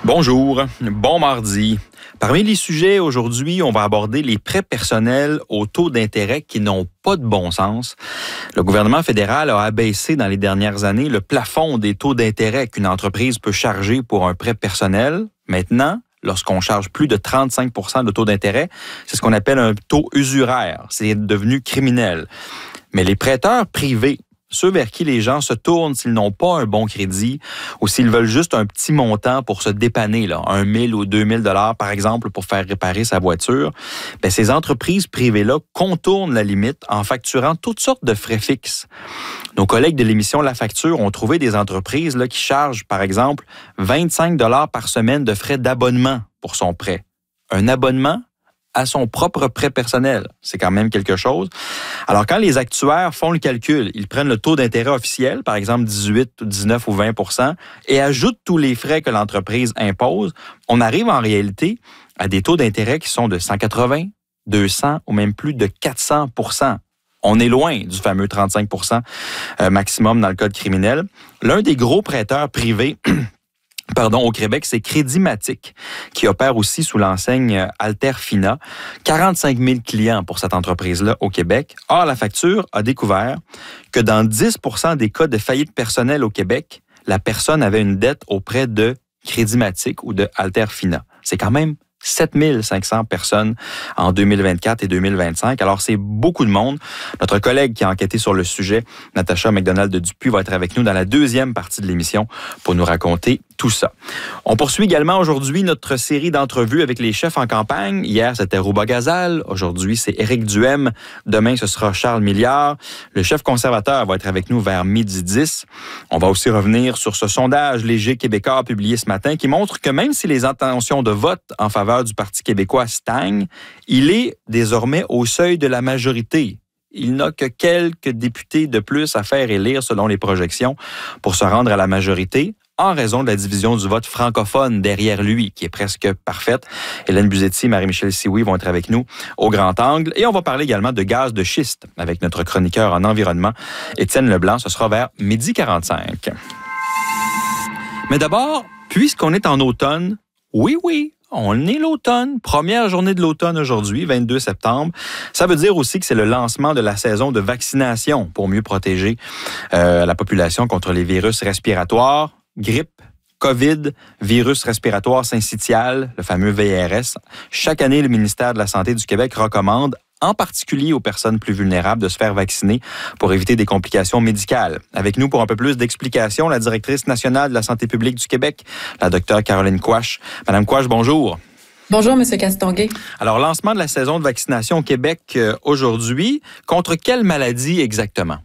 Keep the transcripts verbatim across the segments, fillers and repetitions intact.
Bonjour, bon mardi. Parmi les sujets aujourd'hui, on va aborder les prêts personnels aux taux d'intérêt qui n'ont pas de bon sens. Le gouvernement fédéral a abaissé dans les dernières années le plafond des taux d'intérêt qu'une entreprise peut charger pour un prêt personnel. Maintenant, lorsqu'on charge plus de trente-cinq pour cent de taux d'intérêt, c'est ce qu'on appelle un taux usuraire. C'est devenu criminel. Mais les prêteurs privés, ceux vers qui les gens se tournent s'ils n'ont pas un bon crédit ou s'ils veulent juste un petit montant pour se dépanner, là, un mille ou deux mille dollars par exemple pour faire réparer sa voiture, bien, ces entreprises privées-là contournent la limite en facturant toutes sortes de frais fixes. Nos collègues de l'émission La Facture ont trouvé des entreprises là, qui chargent, par exemple, vingt-cinq dollars par semaine de frais d'abonnement pour son prêt. Un abonnement à son propre prêt personnel. C'est quand même quelque chose. Alors, quand les actuaires font le calcul, ils prennent le taux d'intérêt officiel, par exemple dix-huit, dix-neuf ou vingt pour cent, et ajoutent tous les frais que l'entreprise impose, on arrive en réalité à des taux d'intérêt qui sont de cent quatre-vingts, deux cents ou même plus de quatre cents pour cent. On est loin du fameux trente-cinq pour cent maximum dans le code criminel. L'un des gros prêteurs privés Pardon, au Québec, c'est Crédimatic, qui opère aussi sous l'enseigne Alterfina. quarante-cinq mille clients pour cette entreprise-là au Québec. Or, La Facture a découvert que dans dix pour cent des cas de faillite personnelle au Québec, la personne avait une dette auprès de Crédimatic ou de Alterfina. C'est quand même sept mille cinq cents personnes en deux mille vingt-quatre et deux mille vingt-cinq. Alors, c'est beaucoup de monde. Notre collègue qui a enquêté sur le sujet, Natacha McDonald-Dupuis, va être avec nous dans la deuxième partie de l'émission pour nous raconter tout ça. On poursuit également aujourd'hui notre série d'entrevues avec les chefs en campagne. Hier, c'était Rouba Gazal. Aujourd'hui, c'est Éric Duhem. Demain, ce sera Charles Milliard. Le chef conservateur va être avec nous vers midi dix. On va aussi revenir sur ce sondage léger québécois publié ce matin qui montre que même si les intentions de vote en faveur du Parti québécois stagne, il est désormais au seuil de la majorité. Il n'a que quelques députés de plus à faire élire selon les projections pour se rendre à la majorité en raison de la division du vote francophone derrière lui, qui est presque parfaite. Hélène Buzetti et Marie-Michel Sioui vont être avec nous au grand angle. Et on va parler également de gaz de schiste avec notre chroniqueur en environnement, Étienne Leblanc. Ce sera vers midi quarante-cinq. Mais d'abord, puisqu'on est en automne, oui, oui, on est l'automne, première journée de l'automne aujourd'hui, vingt-deux septembre. Ça veut dire aussi que c'est le lancement de la saison de vaccination pour mieux protéger euh, la population contre les virus respiratoires, grippe, COVID, virus respiratoire syncytial, le fameux V R S. Chaque année, le ministère de la Santé du Québec recommande en particulier aux personnes plus vulnérables de se faire vacciner pour éviter des complications médicales. Avec nous pour un peu plus d'explications, la directrice nationale de la santé publique du Québec, la docteure Caroline Quach. Madame Quach, bonjour. Bonjour, M. Castonguay. Alors, lancement de la saison de vaccination au Québec euh, aujourd'hui. Contre quelle maladie exactement?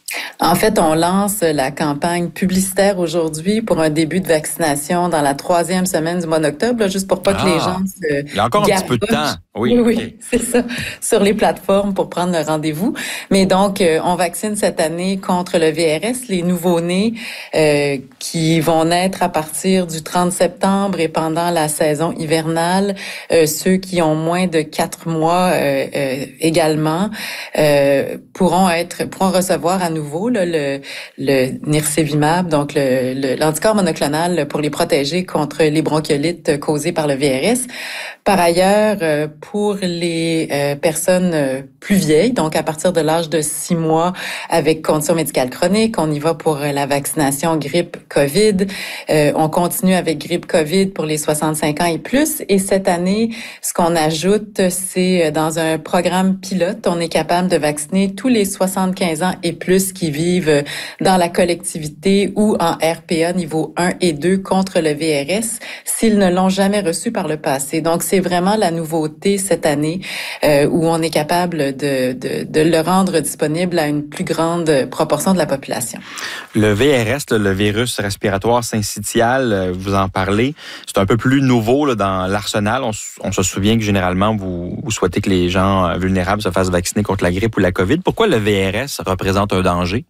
En fait, on lance la campagne publicitaire aujourd'hui pour un début de vaccination dans la troisième semaine du mois d'octobre, là, juste pour pas ah, que les gens se Il y a encore un petit peu de temps. Oui, oui, okay. C'est ça, sur les plateformes pour prendre le rendez-vous. Mais donc, euh, on vaccine cette année contre le V R S, les nouveau-nés euh, qui vont naître à partir du trente septembre et pendant la saison hivernale, euh, ceux qui ont moins de quatre mois euh, euh, également euh, pourront être pourront recevoir à nouveau là, le, le nirsevimab, donc le, le, l'anticorps monoclonal pour les protéger contre les bronchiolites causées par le V R S. Par ailleurs, euh, pour les euh, personnes euh, plus vieilles, donc à partir de l'âge de six mois avec condition médicale chronique, on y va pour euh, la vaccination grippe COVID. Euh, on continue avec grippe COVID pour les soixante-cinq ans et plus. Et cette année, ce qu'on ajoute, c'est euh, dans un programme pilote, on est capable de vacciner tous les soixante-quinze ans et plus qui vivent dans la collectivité ou en R P A niveau un et deux contre le V R S s'ils ne l'ont jamais reçu par le passé. Donc, c'est vraiment la nouveauté cette année euh, où on est capable de, de, de le rendre disponible à une plus grande proportion de la population. Le V R S, le virus respiratoire syncytial, vous en parlez, c'est un peu plus nouveau là, dans l'arsenal. On, on se souvient que généralement, vous, vous souhaitez que les gens vulnérables se fassent vacciner contre la grippe ou la COVID. Pourquoi le V R S représente un danger?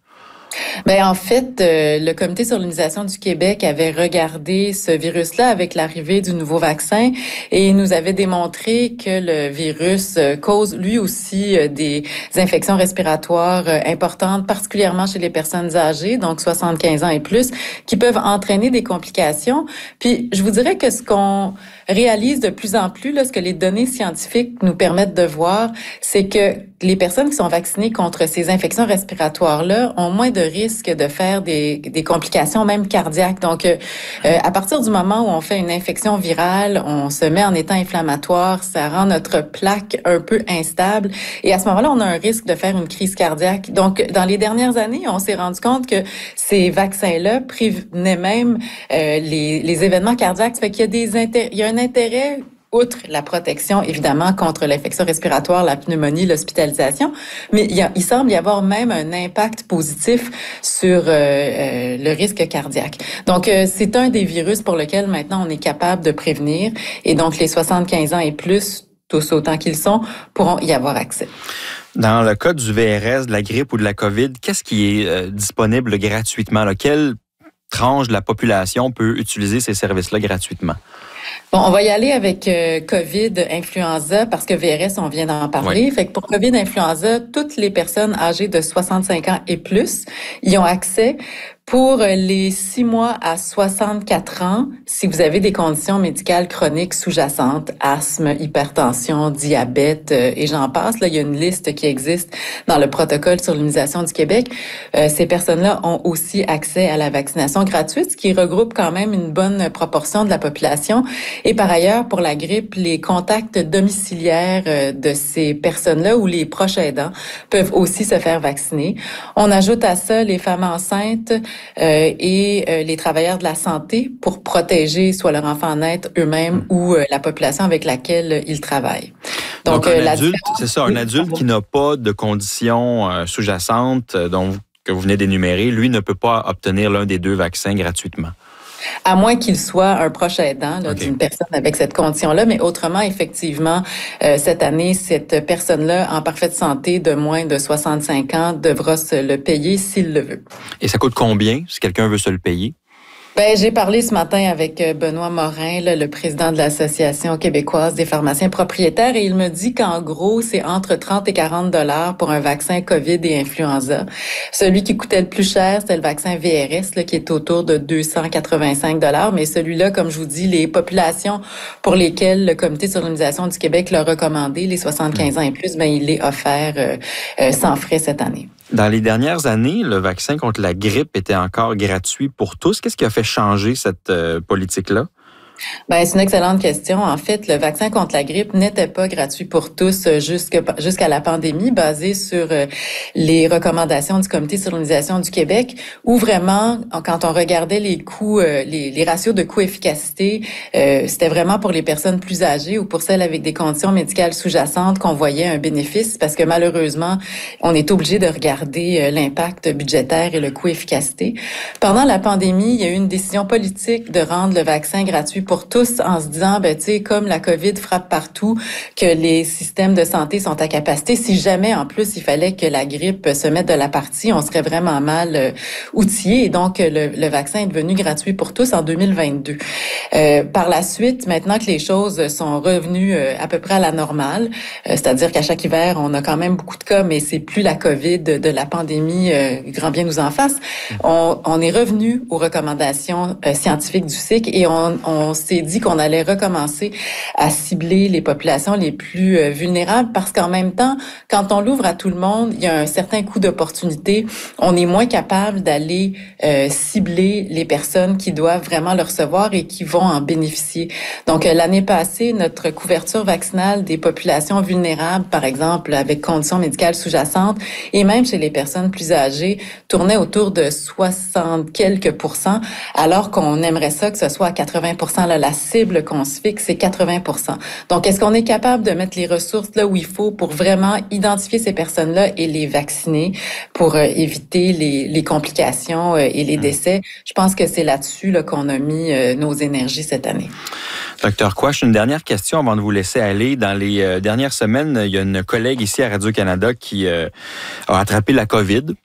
Ben en fait, euh, le Comité sur l'immunisation du Québec avait regardé ce virus-là avec l'arrivée du nouveau vaccin et il nous avait démontré que le virus euh, cause lui aussi euh, des infections respiratoires euh, importantes, particulièrement chez les personnes âgées, donc soixante-quinze ans et plus, qui peuvent entraîner des complications. Puis je vous dirais que ce qu'on réalise de plus en plus, là, ce que les données scientifiques nous permettent de voir, c'est que les personnes qui sont vaccinées contre ces infections respiratoires-là ont moins de risques de faire des, des complications, même cardiaques. Donc, euh, à partir du moment où on fait une infection virale, on se met en état inflammatoire, ça rend notre plaque un peu instable. Et à ce moment-là, on a un risque de faire une crise cardiaque. Donc, dans les dernières années, on s'est rendu compte que ces vaccins-là prévenaient même euh, les, les événements cardiaques. Ça fait qu'il y a des intér- il y a un intérêt, outre la protection, évidemment, contre l'infection respiratoire, la pneumonie, l'hospitalisation, mais il, y a, il semble y avoir même un impact positif sur euh, euh, le risque cardiaque. Donc, euh, c'est un des virus pour lequel maintenant on est capable de prévenir, et donc les soixante-quinze ans et plus, tous autant qu'ils sont, pourront y avoir accès. Dans le cas du V R S, de la grippe ou de la COVID, qu'est-ce qui est euh, disponible gratuitement? Là? Quelle tranche de la population peut utiliser ces services-là gratuitement? Bon, on va y aller avec euh, COVID, influenza, parce que V R S, on vient d'en parler. Oui. Fait que pour COVID, influenza, toutes les personnes âgées de soixante-cinq ans et plus y ont accès. Pour les six mois à soixante-quatre ans, si vous avez des conditions médicales chroniques sous-jacentes, asthme, hypertension, diabète euh, et j'en passe, là, il y a une liste qui existe dans le protocole sur l'immunisation du Québec. Euh, ces personnes-là ont aussi accès à la vaccination gratuite, ce qui regroupe quand même une bonne proportion de la population. Et par ailleurs, pour la grippe, les contacts domiciliaires euh, de ces personnes-là ou les proches aidants peuvent aussi se faire vacciner. On ajoute à ça les femmes enceintes, Euh, et euh, les travailleurs de la santé pour protéger soit leur enfant naître eux-mêmes mmh. ou euh, la population avec laquelle ils travaillent. Donc, Donc un la adulte, c'est ça, un adulte qui n'a pas de conditions euh, sous-jacentes euh, dont, que vous venez d'énumérer, lui ne peut pas obtenir l'un des deux vaccins gratuitement. À moins qu'il soit un proche aidant là, okay. d'une personne avec cette condition-là. Mais autrement, effectivement, euh, cette année, cette personne-là en parfaite santé de moins de soixante-cinq ans devra se le payer s'il le veut. Et ça coûte combien si quelqu'un veut se le payer? Ben, j'ai parlé ce matin avec Benoît Morin, là, le président de l'Association québécoise des pharmaciens propriétaires, et il me dit qu'en gros, c'est entre trente et quarante dollars pour un vaccin COVID et influenza. Celui qui coûtait le plus cher, c'est le vaccin V R S, là, qui est autour de deux cent quatre-vingt-cinq dollars. Mais celui-là, comme je vous dis, les populations pour lesquelles le Comité sur l'immunisation du Québec l'a recommandé, les soixante-quinze ans et plus, ben, il est offert euh, euh, sans frais cette année. Dans les dernières années, le vaccin contre la grippe était encore gratuit pour tous. Qu'est-ce qui a fait changer cette euh, politique-là? Ben, c'est une excellente question. En fait, le vaccin contre la grippe n'était pas gratuit pour tous jusqu'à, jusqu'à la pandémie, basé sur euh, les recommandations du Comité sur l'immunisation du Québec, où vraiment, quand on regardait les coûts, euh, les, les ratios de coût-efficacité, euh, c'était vraiment pour les personnes plus âgées ou pour celles avec des conditions médicales sous-jacentes qu'on voyait un bénéfice, parce que malheureusement, on est obligé de regarder euh, l'impact budgétaire et le coût-efficacité. Pendant la pandémie, il y a eu une décision politique de rendre le vaccin gratuit pour tous en se disant, ben tu sais, comme la COVID frappe partout, que les systèmes de santé sont à capacité, si jamais en plus il fallait que la grippe se mette de la partie, on serait vraiment mal euh, outillés. Et donc le, le vaccin est devenu gratuit pour tous en deux mille vingt-deux. Euh, par la suite, maintenant que les choses sont revenues euh, à peu près à la normale, euh, c'est-à-dire qu'à chaque hiver on a quand même beaucoup de cas, mais c'est plus la COVID de, de la pandémie, euh, grand bien nous en fasse. On, on est revenu aux recommandations euh, scientifiques du C I C et on, on s'est dit qu'on allait recommencer à cibler les populations les plus euh, vulnérables parce qu'en même temps, quand on l'ouvre à tout le monde, il y a un certain coût d'opportunité. On est moins capable d'aller euh, cibler les personnes qui doivent vraiment le recevoir et qui vont en bénéficier. Donc, euh, l'année passée, notre couverture vaccinale des populations vulnérables, par exemple, avec conditions médicales sous-jacentes, et même chez les personnes plus âgées, tournait autour de soixante quelques pourcents, alors qu'on aimerait ça que ce soit à quatre-vingts pour cent. Là, la cible qu'on se fixe, c'est quatre-vingts pour cent. Donc, est-ce qu'on est capable de mettre les ressources là où il faut pour vraiment identifier ces personnes-là et les vacciner pour euh, éviter les, les complications euh, et les décès? Je pense que c'est là-dessus là, qu'on a mis euh, nos énergies cette année. Docteur Quach, une dernière question avant de vous laisser aller. Dans les euh, dernières semaines, il y a une collègue ici à Radio-Canada qui euh, a attrapé la COVID.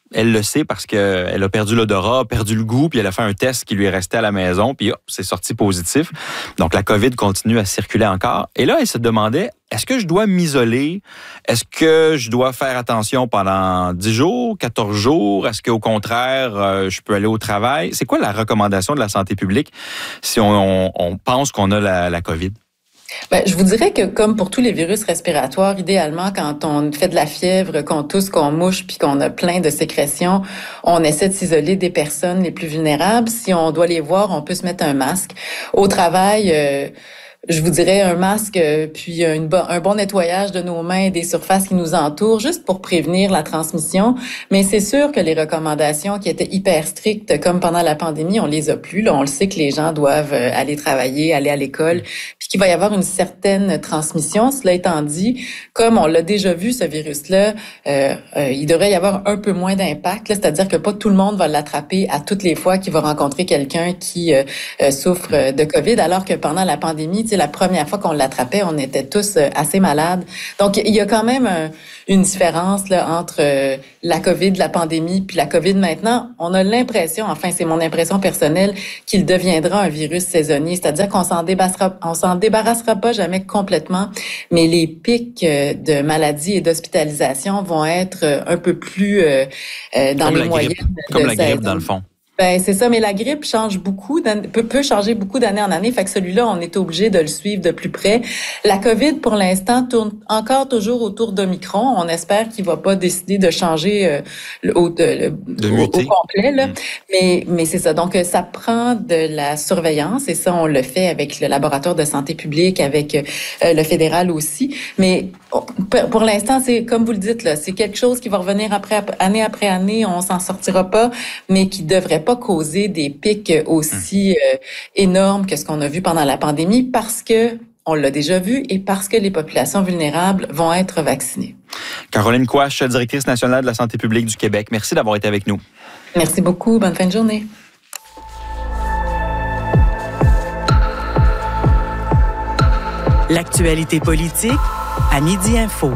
Elle le sait parce qu'elle a perdu l'odorat, perdu le goût, puis elle a fait un test qui lui est resté à la maison, puis hop, c'est sorti positif. Donc, la COVID continue à circuler encore. Et là, elle se demandait, est-ce que je dois m'isoler? Est-ce que je dois faire attention pendant dix jours, quatorze jours? Est-ce qu'au contraire, euh, je peux aller au travail? C'est quoi la recommandation de la santé publique si on, on, on pense qu'on a la, la COVID? Ben, je vous dirais que comme pour tous les virus respiratoires, idéalement, quand on fait de la fièvre, qu'on tousse, qu'on mouche, puis qu'on a plein de sécrétions, on essaie de s'isoler des personnes les plus vulnérables. Si on doit les voir, on peut se mettre un masque. Au travail, euh, je vous dirais un masque, puis une bo- un bon nettoyage de nos mains et des surfaces qui nous entourent, juste pour prévenir la transmission. Mais c'est sûr que les recommandations qui étaient hyper strictes, comme pendant la pandémie, on les a plus. Là, on le sait que les gens doivent aller travailler, aller à l'école, puis qu'il va y avoir une certaine transmission. Cela étant dit, comme on l'a déjà vu, ce virus-là, euh, euh, il devrait y avoir un peu moins d'impact. Là, c'est-à-dire que pas tout le monde va l'attraper à toutes les fois qu'il va rencontrer quelqu'un qui euh, euh, souffre de COVID, alors que pendant la pandémie, tu sais, la première fois qu'on l'attrapait, on était tous assez malades. Donc, il y a quand même un, une différence là, entre euh, la COVID, la pandémie, puis la COVID maintenant. On a l'impression, enfin, c'est mon impression personnelle, qu'il deviendra un virus saisonnier. C'est-à-dire qu'on s'en débarrassera, on s'en débarrassera pas jamais complètement, mais les pics de maladies et d'hospitalisation vont être un peu plus euh, dans comme les moyennes. Comme la grippe, dans le fond. Ben c'est ça, mais la grippe change beaucoup, peut, peut changer beaucoup d'année en année. Fait que celui-là, on est obligé de le suivre de plus près. La COVID, pour l'instant, tourne encore toujours autour d'Omicron. On espère qu'il va pas décider de changer euh, le, au, de, de au, au complet, là. Mmh. Mais mais c'est ça. Donc ça prend de la surveillance et ça on le fait avec le laboratoire de santé publique, avec euh, le fédéral aussi. Mais pour l'instant, c'est comme vous le dites là, c'est quelque chose qui va revenir après année après année. On s'en sortira pas, mais qui devrait pas causer des pics aussi euh, énormes que ce qu'on a vu pendant la pandémie parce que on l'a déjà vu et parce que les populations vulnérables vont être vaccinées. Caroline Quach, directrice nationale de la santé publique du Québec. Merci d'avoir été avec nous. Merci beaucoup. Bonne fin de journée. L'actualité politique à Midi Info.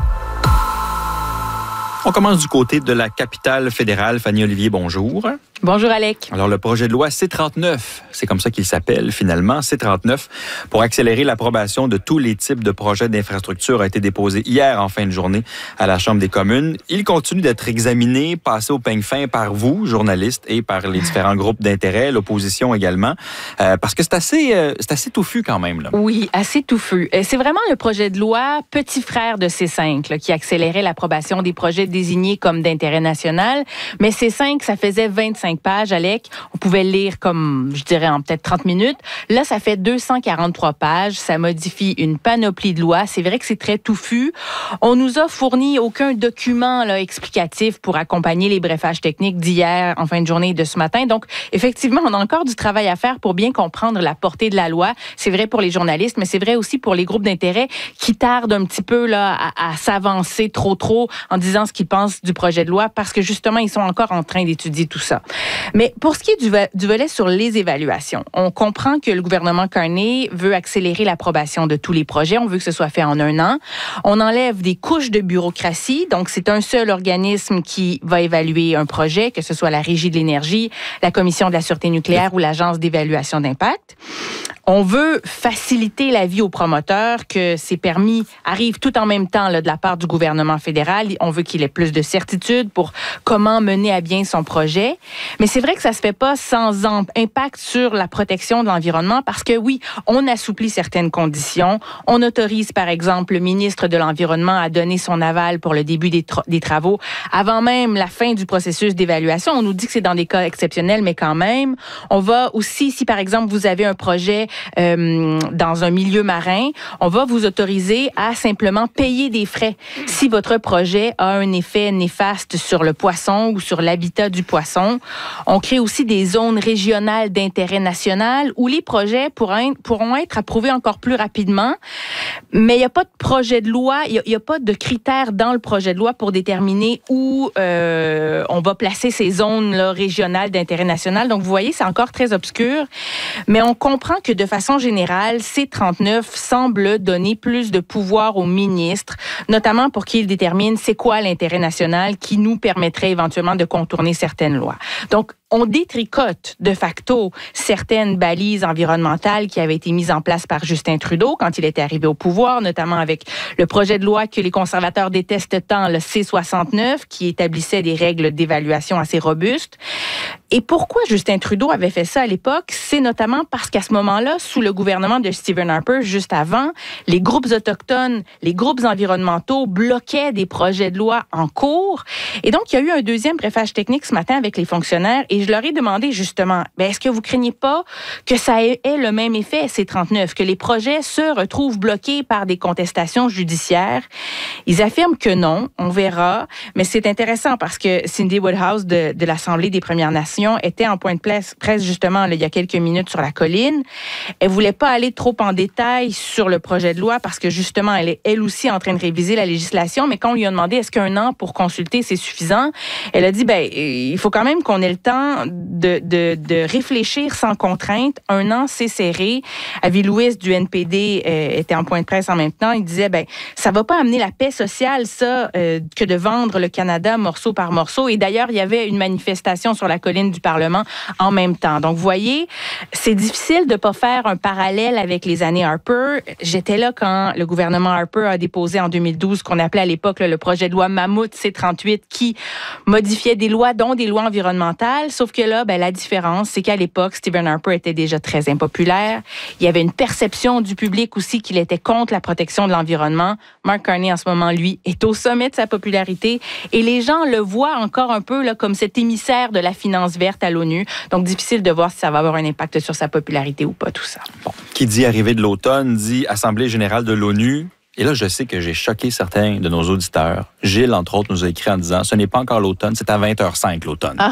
On commence du côté de la capitale fédérale. Fanny Olivier, bonjour. Bonjour, Alec. Alors, le projet de loi C trente-neuf, c'est comme ça qu'il s'appelle finalement, C trente-neuf, pour accélérer l'approbation de tous les types de projets d'infrastructure, a été déposé hier en fin de journée à la Chambre des communes. Il continue d'être examiné, passé au peigne fin par vous, journalistes, et par les différents groupes d'intérêt, l'opposition également, euh, parce que c'est assez, euh, c'est assez touffu quand même, là. Oui, assez touffu. C'est vraiment le projet de loi petit frère de C cinq là, qui accélérait l'approbation des projets désignés comme d'intérêt national. Mais C cinq, ça faisait vingt-cinq pages, Alec. On pouvait le lire comme, je dirais, en peut-être trente minutes. Là, ça fait deux cent quarante-trois pages. Ça modifie une panoplie de lois. C'est vrai que c'est très touffu. On nous a fourni aucun document là, explicatif pour accompagner les briefages techniques d'hier, en fin de journée et de ce matin. Donc, effectivement, on a encore du travail à faire pour bien comprendre la portée de la loi. C'est vrai pour les journalistes, mais c'est vrai aussi pour les groupes d'intérêt qui tardent un petit peu là, à, à s'avancer trop, trop en disant ce qu'ils pensent du projet de loi parce que, justement, ils sont encore en train d'étudier tout ça. Mais pour ce qui est du, du volet sur les évaluations, on comprend que le gouvernement Carney veut accélérer l'approbation de tous les projets. On veut que ce soit fait en un an. On enlève des couches de bureaucratie. Donc, c'est un seul organisme qui va évaluer un projet, que ce soit la Régie de l'énergie, la Commission de la sûreté nucléaire ou l'Agence d'évaluation d'impact. On veut faciliter la vie aux promoteurs, que ces permis arrivent tout en même temps là, de la part du gouvernement fédéral. On veut qu'il ait plus de certitude pour comment mener à bien son projet. Mais c'est vrai que ça se fait pas sans impact sur la protection de l'environnement parce que oui, on assouplit certaines conditions. On autorise par exemple le ministre de l'Environnement à donner son aval pour le début des, tra- des travaux avant même la fin du processus d'évaluation. On nous dit que c'est dans des cas exceptionnels, mais quand même. On va aussi, si par exemple vous avez un projet euh, dans un milieu marin, on va vous autoriser à simplement payer des frais si votre projet a un effet néfaste sur le poisson ou sur l'habitat du poisson. On crée aussi des zones régionales d'intérêt national où les projets pourront, pourront être approuvés encore plus rapidement. Mais il n'y a pas de projet de loi, il n'y a, a pas de critères dans le projet de loi pour déterminer où euh, on va placer ces zones là, régionales d'intérêt national. Donc, vous voyez, c'est encore très obscur. Mais on comprend que de façon générale, C trente-neuf semble donner plus de pouvoir aux ministres, notamment pour qu'ils déterminent c'est quoi l'intérêt national qui nous permettrait éventuellement de contourner certaines lois. Donc, on détricote de facto certaines balises environnementales qui avaient été mises en place par Justin Trudeau quand il était arrivé au pouvoir, notamment avec le projet de loi que les conservateurs détestent tant, le C soixante-neuf, qui établissait des règles d'évaluation assez robustes. Et pourquoi Justin Trudeau avait fait ça à l'époque? C'est notamment parce qu'à ce moment-là, sous le gouvernement de Stephen Harper, juste avant, les groupes autochtones, les groupes environnementaux bloquaient des projets de loi en cours. Et donc, il y a eu un deuxième briefage technique ce matin avec les fonctionnaires et je leur ai demandé justement, ben, est-ce que vous craignez pas que ça ait, ait le même effet, C trente-neuf, que les projets se retrouvent bloqués par des contestations judiciaires? Ils affirment que non, on verra, mais c'est intéressant parce que Cindy Woodhouse de, de l'Assemblée des Premières Nations était en point de presse, presse justement là, il y a quelques minutes sur la colline. Elle voulait pas aller trop en détail sur le projet de loi parce que justement, elle est elle aussi en train de réviser la législation, mais quand on lui a demandé est-ce qu'un an pour consulter, c'est suffisant, elle a dit, ben il faut quand même qu'on ait le temps de, de, de réfléchir sans contrainte. Un an, c'est serré. Avi Lewis du N P D euh, était en point de presse en même temps. Il disait, ben ça va pas amener la paix sociale, ça, euh, que de vendre le Canada morceau par morceau. Et d'ailleurs, il y avait une manifestation sur la colline du Parlement en même temps. Donc, vous voyez, c'est difficile de pas faire un parallèle avec les années Harper. J'étais là quand le gouvernement Harper a déposé en deux mille douze ce qu'on appelait à l'époque là, le projet de loi Mammouth C trente-huit qui modifiait des lois, dont des lois environnementales. Sauf que là, ben, la différence, c'est qu'à l'époque, Stephen Harper était déjà très impopulaire. Il y avait une perception du public aussi qu'il était contre la protection de l'environnement. Mark Carney, en ce moment, lui, est au sommet de sa popularité et les gens le voient encore un peu là, comme cet émissaire de la finance verte à l'ONU. Donc, difficile de voir si ça va avoir un impact sur sa popularité ou pas, tout ça. Bon. Qui dit arrivée de l'automne, dit Assemblée générale de l'ONU. Et là, je sais que j'ai choqué certains de nos auditeurs. Gilles, entre autres, nous a écrit en disant « Ce n'est pas encore l'automne, c'est à vingt heures cinq l'automne. Ah, »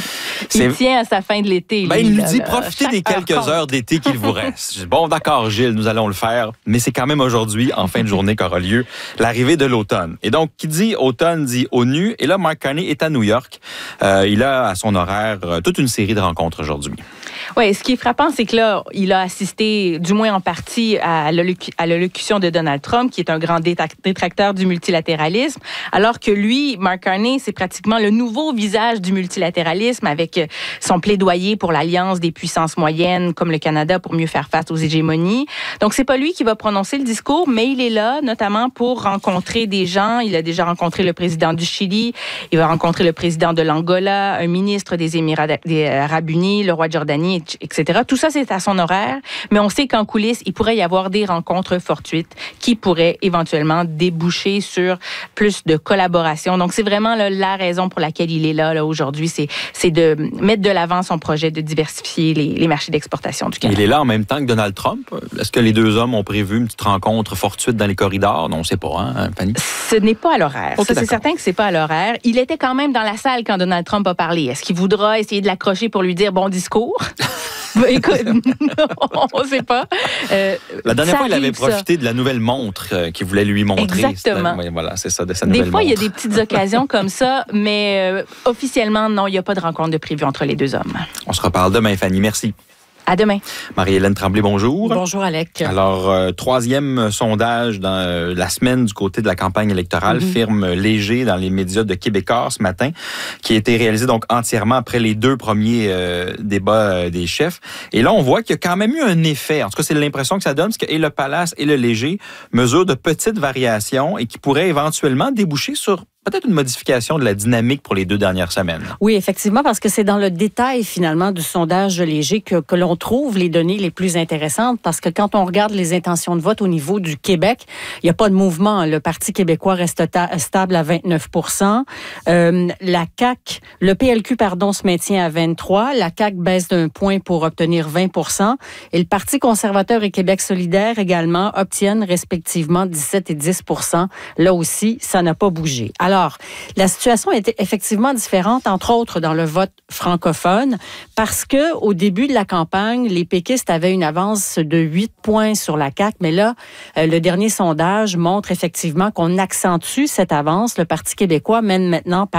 Il tient à sa fin de l'été. Ben, lui, il nous là, dit « là, Profitez des quelques heure heures d'été qu'il vous reste. » Bon, d'accord, Gilles, nous allons le faire. Mais c'est quand même aujourd'hui, en fin de journée, qu'aura lieu l'arrivée de l'automne. Et donc, qui dit automne dit ONU. Et là, Mark Carney est à New York. Euh, il a à son horaire toute une série de rencontres aujourd'hui. Oui, ce qui est frappant, c'est que là, il a assisté, du moins en partie, à l'allocution de Donald Trump, qui est un grand détracteur du multilatéralisme, alors que lui, Mark Carney, c'est pratiquement le nouveau visage du multilatéralisme avec son plaidoyer pour l'alliance des puissances moyennes, comme le Canada, pour mieux faire face aux hégémonies. Donc, c'est pas lui qui va prononcer le discours, mais il est là, notamment pour rencontrer des gens. Il a déjà rencontré le président du Chili, il va rencontrer le président de l'Angola, un ministre des Émirats arabes unis, le roi de Jordanie, et cetera. Tout ça, c'est à son horaire, mais on sait qu'en coulisses, il pourrait y avoir des rencontres fortuites qui pourraient éventuellement déboucher sur plus de collaboration. Donc, c'est vraiment là, la raison pour laquelle il est là, là aujourd'hui, c'est, c'est de mettre de l'avant son projet de diversifier les, les marchés d'exportation du Canada. Il est là en même temps que Donald Trump. Est-ce que les deux hommes ont prévu une petite rencontre fortuite dans les corridors? Non, on ne sait pas, hein, Fanny? Ce n'est pas à l'horaire. Okay, ça, d'accord. C'est certain que c'est pas à l'horaire. Il était quand même dans la salle quand Donald Trump a parlé. Est-ce qu'il voudra essayer de l'accrocher pour lui dire bon discours? Ben, écoute, on ne sait pas. Euh, la dernière fois, il avait profité ça. de la nouvelle montre euh, qu'il voulait lui montrer. Exactement. Oui, voilà, c'est ça, de sa des nouvelle fois, montre. il y a des petites occasions comme ça, mais euh, officiellement, non, il n'y a pas de rencontre de prévu entre les deux hommes. On se reparle demain, Fanny. Merci. À demain. Marie-Hélène Tremblay, bonjour. Bonjour, Alec. Alors, euh, troisième sondage dans euh, la semaine du côté de la campagne électorale, mm-hmm. firme Léger dans les médias de Québécois ce matin, qui a été réalisé donc entièrement après les deux premiers euh, débats euh, des chefs. Et là, on voit qu'il y a quand même eu un effet. En tout cas, c'est l'impression que ça donne, parce que et le Palace et le Léger mesurent de petites variations et qui pourraient éventuellement déboucher sur peut-être une modification de la dynamique pour les deux dernières semaines. Oui, effectivement, parce que c'est dans le détail, finalement, du sondage Léger que, que l'on trouve les données les plus intéressantes, parce que quand on regarde les intentions de vote au niveau du Québec, il n'y a pas de mouvement. Le Parti québécois reste ta- stable à vingt-neuf pour cent. Euh, la C A Q, le P L Q, pardon, se maintient à vingt-trois. La C A Q baisse d'un point pour obtenir vingt pour cent. Et le Parti conservateur et Québec solidaire également obtiennent respectivement dix-sept et dix pour cent. Là aussi, ça n'a pas bougé. Alors, la situation était effectivement différente, entre autres dans le vote francophone, parce que au début de la campagne, les péquistes avaient une avance de huit points sur la C A Q, mais là, euh, le dernier sondage montre effectivement qu'on accentue cette avance. Le Parti québécois mène maintenant par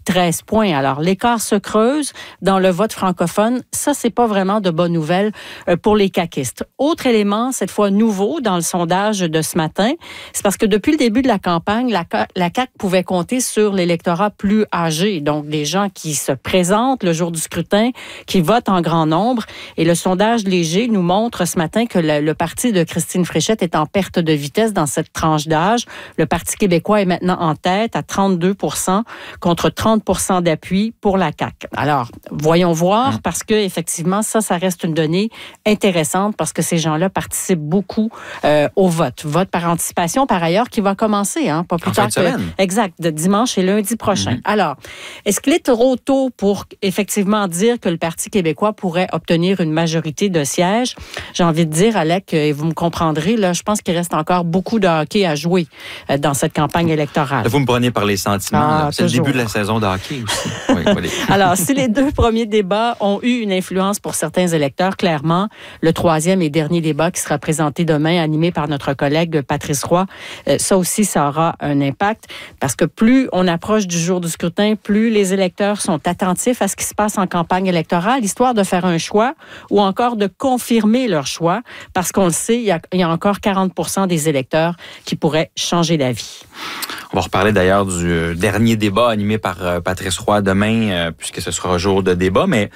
treize points. Alors, l'écart se creuse dans le vote francophone. Ça, c'est pas vraiment de bonnes nouvelles pour les caquistes. Autre élément, cette fois nouveau dans le sondage de ce matin, c'est parce que depuis le début de la campagne, la, la C A Q pouvait compter sur l'électorat plus âgé, donc des gens qui se présentent le jour du scrutin, qui votent en grand nombre. Et le sondage léger nous montre ce matin que le, le parti de Christine Fréchette est en perte de vitesse dans cette tranche d'âge. Le Parti québécois est maintenant en tête à trente-deux pour cent contre trente pour cent d'appui pour la C A Q. Alors, voyons voir, parce que effectivement, ça, ça reste une donnée intéressante parce que ces gens-là participent beaucoup euh, au vote. Vote par anticipation, par ailleurs, qui va commencer, hein, pas plus en tard fin de que... semaine. Exact, de dimanche et lundi prochain. Mm-hmm. Alors, est-ce qu'il est trop tôt pour effectivement dire que le Parti québécois pourrait obtenir une majorité de sièges? J'ai envie de dire, Alec, et vous me comprendrez, là, je pense qu'il reste encore beaucoup de hockey à jouer euh, dans cette campagne électorale. Vous me prenez par les sentiments. Ah, c'est toujours le début de la saison de hockey aussi. Oui, oui. Alors, si les deux premiers débats ont eu une influence pour certains électeurs, clairement, le troisième et dernier débat qui sera présenté demain, animé par notre collègue Patrice Roy, euh, ça aussi, ça aura un impact parce que plus on approche du jour du scrutin, plus les électeurs sont attentifs à ce qui se passe en campagne électorale, histoire de faire un choix ou encore de confirmer leur choix parce qu'on le sait, il y a, il y a encore quarante pour cent des électeurs qui pourraient changer d'avis. On va reparler d'ailleurs du dernier débat animé par euh, Patrice Roy demain, euh, puisque ce sera un jour de débat, mais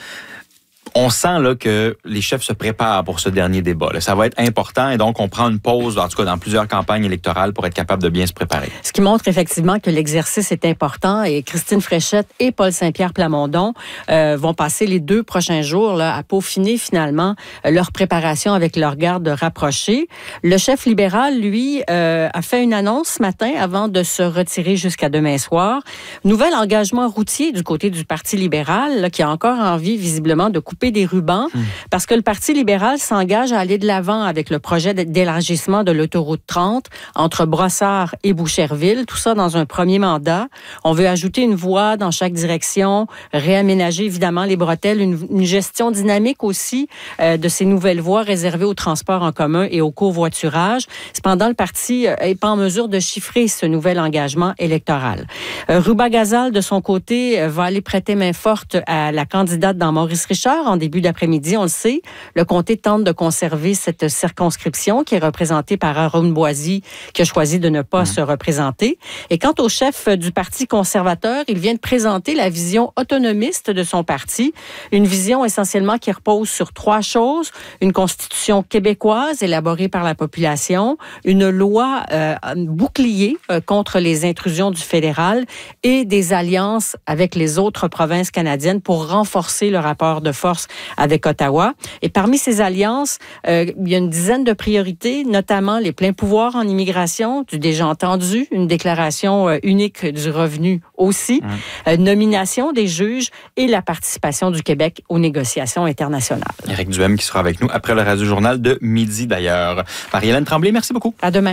on sent là, que les chefs se préparent pour ce dernier débat. Là. Ça va être important et donc on prend une pause, en tout cas dans plusieurs campagnes électorales, pour être capable de bien se préparer. Ce qui montre effectivement que l'exercice est important et Christine Fréchette et Paul Saint-Pierre Plamondon euh, vont passer les deux prochains jours là, à peaufiner finalement euh, leur préparation avec leur garde rapprochée. Le chef libéral, lui, euh, a fait une annonce ce matin avant de se retirer jusqu'à demain soir. Nouvel engagement routier du côté du Parti libéral là, qui a encore envie visiblement de couper des rubans mmh. parce que le Parti libéral s'engage à aller de l'avant avec le projet d'élargissement de l'autoroute trente entre Brossard et Boucherville, tout ça dans un premier mandat. On veut ajouter une voie dans chaque direction, réaménager évidemment les bretelles, une, une gestion dynamique aussi euh, de ces nouvelles voies réservées au transport en commun et au covoiturage. Cependant, le Parti n'est pas en mesure de chiffrer ce nouvel engagement électoral. Euh, Ruba Gazal, de son côté, va aller prêter main forte à la candidate dans Maurice Richard en début d'après-midi, on le sait. Le comté tente de conserver cette circonscription qui est représentée par Aaron Boisy, qui a choisi de ne pas mmh. se représenter. Et quant au chef du Parti conservateur, il vient de présenter la vision autonomiste de son parti, une vision essentiellement qui repose sur trois choses. Une constitution québécoise élaborée par la population, une loi euh, bouclier euh, contre les intrusions du fédéral et des alliances avec les autres provinces canadiennes pour renforcer le rapport de force avec Ottawa. Et parmi ces alliances, euh, il y a une dizaine de priorités, notamment les pleins pouvoirs en immigration, du déjà entendu, une déclaration euh, unique du revenu aussi, mmh. euh, nomination des juges et la participation du Québec aux négociations internationales. Éric Duhem qui sera avec nous après le Radio-Journal de midi d'ailleurs. Marie-Hélène Tremblay, merci beaucoup. À demain.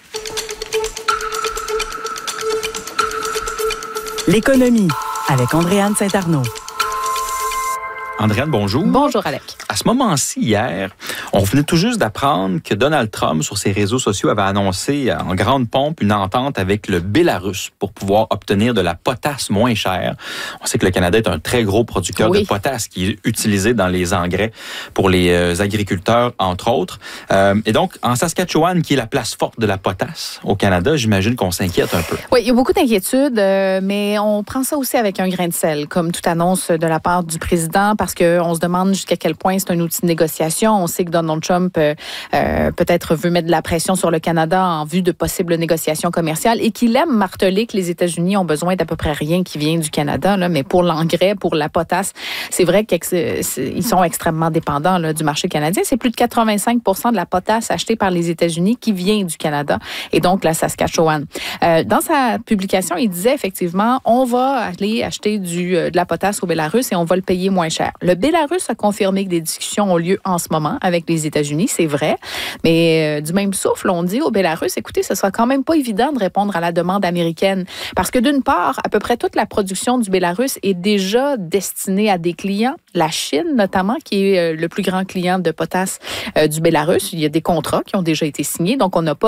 L'économie avec Andréane Saint-Arnaud. Andréane, bonjour. Bonjour, Alec. À ce moment-ci, hier, on venait tout juste d'apprendre que Donald Trump, sur ses réseaux sociaux, avait annoncé en grande pompe une entente avec le Bélarus pour pouvoir obtenir de la potasse moins chère. On sait que le Canada est un très gros producteur oui. de potasse qui est utilisé dans les engrais pour les agriculteurs, entre autres. Euh, et donc, en Saskatchewan, qui est la place forte de la potasse au Canada, j'imagine qu'on s'inquiète un peu. Oui, il y a beaucoup d'inquiétudes, euh, mais on prend ça aussi avec un grain de sel, comme toute annonce de la part du président, parce qu'on se demande jusqu'à quel point c'est un outil de négociation. On sait que Donald Trump euh, euh, peut-être veut mettre de la pression sur le Canada en vue de possibles négociations commerciales et qu'il aime marteler que les États-Unis ont besoin d'à peu près rien qui vient du Canada. Là, mais pour l'engrais, pour la potasse, c'est vrai qu'ils sont extrêmement dépendants là, du marché canadien. C'est plus de quatre-vingt-cinq pour cent de la potasse achetée par les États-Unis qui vient du Canada et donc la Saskatchewan. Euh, dans sa publication, il disait effectivement, on va aller acheter du, de la potasse au Bélarus et on va le payer moins cher. Le Bélarus a confirmé que des discussions ont lieu en ce moment avec les États-Unis, c'est vrai. Mais euh, du même souffle, on dit au Bélarus, écoutez, ce sera quand même pas évident de répondre à la demande américaine. Parce que d'une part, à peu près toute la production du Bélarus est déjà destinée à des clients. La Chine, notamment, qui est euh, le plus grand client de potasse euh, du Bélarus. Il y a des contrats qui ont déjà été signés, donc on n'a pas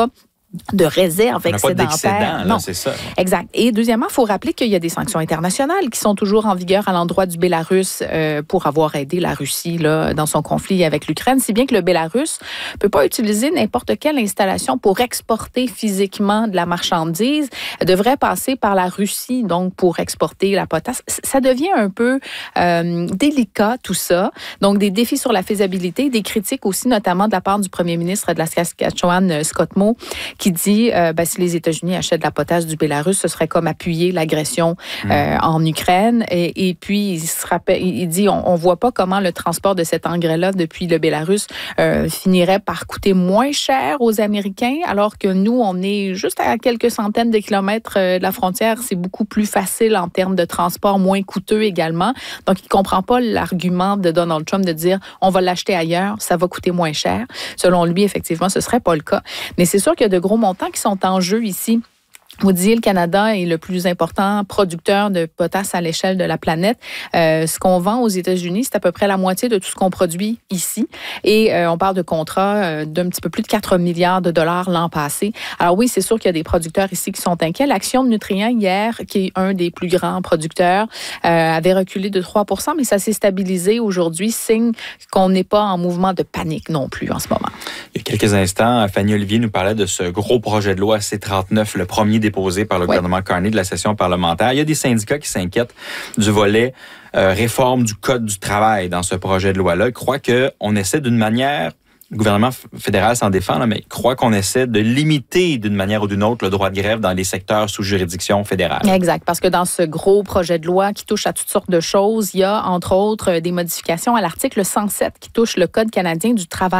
de réserve On n'a pas excédentaire. d'excédent, là, non, c'est ça. Exact. Et deuxièmement, il faut rappeler qu'il y a des sanctions internationales qui sont toujours en vigueur à l'endroit du Bélarus euh, pour avoir aidé la Russie là, dans son conflit avec l'Ukraine, si bien que le Bélarus ne peut pas utiliser n'importe quelle installation pour exporter physiquement de la marchandise. Elle devrait passer par la Russie, donc, pour exporter la potasse. Ça devient un peu euh, délicat, tout ça. Donc, des défis sur la faisabilité, des critiques aussi, notamment de la part du premier ministre de la Saskatchewan, Scott Moe, qui dit euh, ben, si les États-Unis achètent de la potasse du Bélarus, ce serait comme appuyer l'agression euh, mmh. en Ukraine. Et, et puis, il, se rappelle, il dit on ne voit pas comment le transport de cet engrais-là depuis le Bélarus euh, finirait par coûter moins cher aux Américains, alors que nous, on est juste à quelques centaines de kilomètres de la frontière. C'est beaucoup plus facile en termes de transport, moins coûteux également. Donc, il ne comprend pas l'argument de Donald Trump de dire on va l'acheter ailleurs, ça va coûter moins cher. Selon lui, effectivement, ce ne serait pas le cas. Mais c'est sûr qu'il y a de gros montants qui sont en jeu ici. Vous disiez, le Canada est le plus important producteur de potasse à l'échelle de la planète. Euh, ce qu'on vend aux États-Unis, c'est à peu près la moitié de tout ce qu'on produit ici. Et euh, on parle de contrats euh, d'un petit peu plus de quatre milliards de dollars l'an passé. Alors oui, c'est sûr qu'il y a des producteurs ici qui sont inquiets. L'action de Nutrien hier, qui est un des plus grands producteurs, euh, avait reculé de trois pour cent, mais ça s'est stabilisé aujourd'hui, signe qu'on n'est pas en mouvement de panique non plus en ce moment. Il y a quelques instants, Fanny Olivier nous parlait de ce gros projet de loi C trente-neuf, le premier déposé par le ouais. gouvernement Carney de la session parlementaire. Il y a des syndicats qui s'inquiètent du volet euh, réforme du Code du travail dans ce projet de loi-là. Ils croient qu'on essaie d'une manière, le gouvernement fédéral s'en défend, là, mais il croit qu'on essaie de limiter d'une manière ou d'une autre le droit de grève dans les secteurs sous juridiction fédérale. Exact, parce que dans ce gros projet de loi qui touche à toutes sortes de choses, il y a entre autres des modifications à l'article cent sept qui touche le Code canadien du travail.